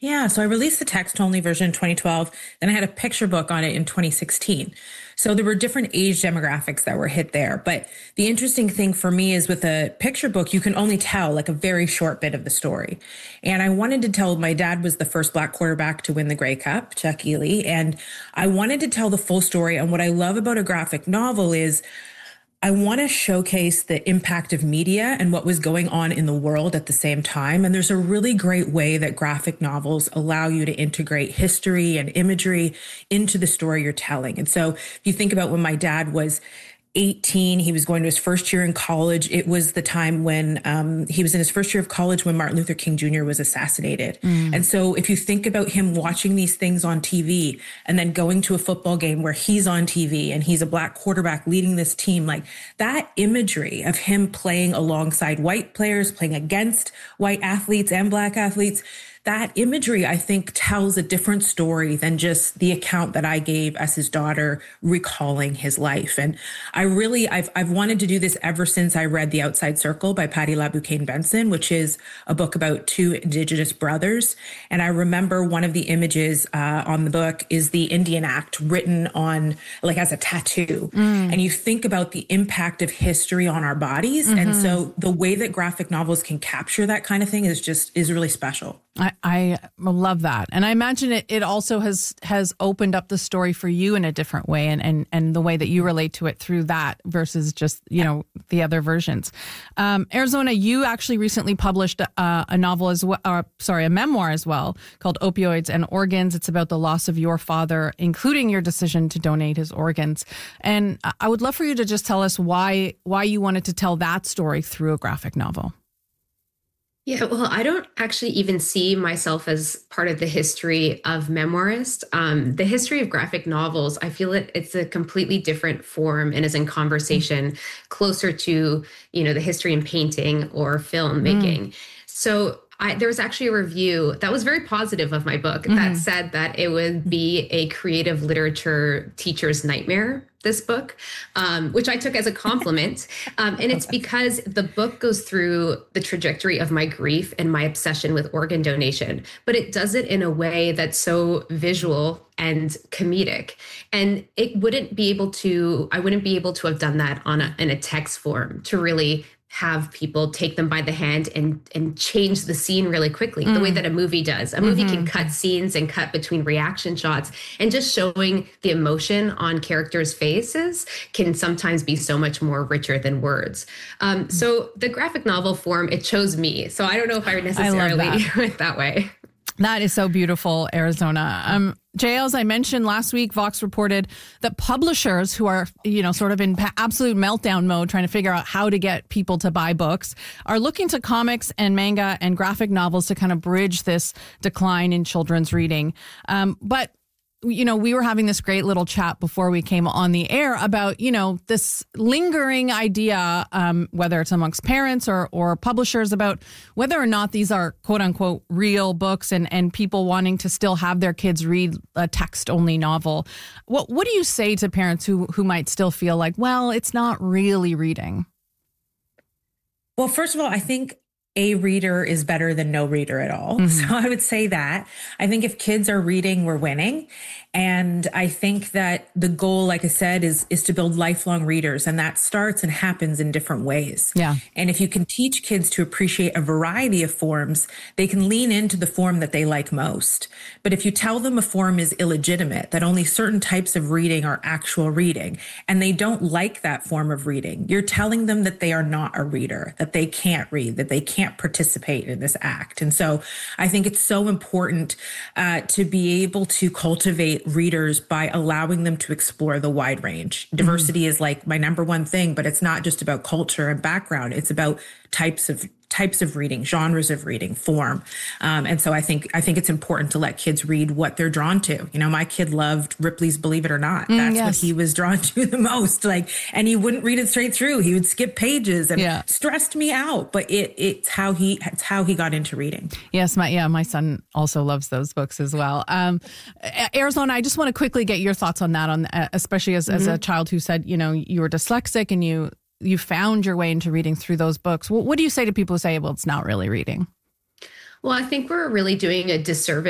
Yeah, so I released the text-only version in 2012. Then I had a picture book on it in 2016. So there were different age demographics that were hit there. But the interesting thing for me is with a picture book, you can only tell like a very short bit of the story. And I wanted to tell, my dad was the first Black quarterback to win the Grey Cup, Chuck Ely. And I wanted to tell the full story. And what I love about a graphic novel is I want to showcase the impact of media and what was going on in the world at the same time. And there's a really great way that graphic novels allow you to integrate history and imagery into the story you're telling. And so if you think about when my dad was 18, he was going to his first year in college. It was the time when he was in his first year of college when Martin Luther King Jr. was assassinated. And so if you think about him watching these things on TV and then going to a football game where he's on TV and he's a Black quarterback leading this team, like that imagery of him playing alongside white players, playing against white athletes and Black athletes, that imagery, I think, tells a different story than just the account that I gave as his daughter recalling his life. And I've wanted to do this ever since I read The Outside Circle by Patti LaBoucane Benson, which is a book about two Indigenous brothers. And I remember one of the images on the book is the Indian Act written on, like, as a tattoo. And you think about the impact of history on our bodies. And so the way that graphic novels can capture that kind of thing is really special. I love that. And I imagine it also has opened up the story for you in a different way and the way that you relate to it through that versus just, the other versions. Arizona, you actually recently published a novel a memoir as well called Opioids and Organs. It's about the loss of your father, including your decision to donate his organs. And I would love for you to just tell us why you wanted to tell that story through a graphic novel. Yeah, well, I don't actually even see myself as part of the history of memoirist. The history of graphic novels, I feel it's a completely different form and is in conversation closer to, the history in painting or filmmaking. So there was actually a review that was very positive of my book that said that it would be a creative literature teacher's nightmare, this book, which I took as a compliment. And it's because the book goes through the trajectory of my grief and my obsession with organ donation, but it does it in a way that's so visual and comedic. And I wouldn't be able to have done that in a text form to really have people take them by the hand and change the scene really quickly, the way that a movie does. A movie can cut scenes and cut between reaction shots, and just showing the emotion on characters' faces can sometimes be so much more richer than words. So the graphic novel form, it chose me. So I don't know if I necessarily went that way. That is so beautiful, Arizona. JL, as I mentioned last week, Vox reported that publishers who are, sort of in absolute meltdown mode, trying to figure out how to get people to buy books, are looking to comics and manga and graphic novels to kind of bridge this decline in children's reading. But we were having this great little chat before we came on the air about, this lingering idea, whether it's amongst parents or publishers, about whether or not these are quote unquote real books and people wanting to still have their kids read a text only novel. What do you say to parents who might still feel like, well, it's not really reading? Well, first of all, I think a reader is better than no reader at all. So I would say that. I think if kids are reading, we're winning. And I think that the goal, like I said, is to build lifelong readers. And that starts and happens in different ways. Yeah. And if you can teach kids to appreciate a variety of forms, they can lean into the form that they like most. But if you tell them a form is illegitimate, that only certain types of reading are actual reading, and they don't like that form of reading, you're telling them that they are not a reader, that they can't read, that they can't participate in this act. And so I think it's so important to be able to cultivate readers by allowing them to explore the wide range. Diversity is like my number one thing, but it's not just about culture and background. It's about types of reading, genres of reading, form. And so I think it's important to let kids read what they're drawn to. My kid loved Ripley's Believe It or Not. That's what he was drawn to the most. And he wouldn't read it straight through. He would skip pages and stressed me out. But it's how he got into reading. Yes, my son also loves those books as well. Arizona, I just want to quickly get your thoughts on that, especially as a child who said, you were dyslexic and you found your way into reading through those books. What do you say to people who say, well, it's not really reading? Well, I think we're really doing a disservice